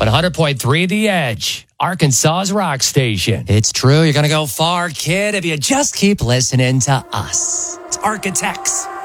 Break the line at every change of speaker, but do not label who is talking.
on 100.3 The Edge, Arkansas's rock station.
It's true. You're going to go far, kid, if you just keep listening to us. It's Architects.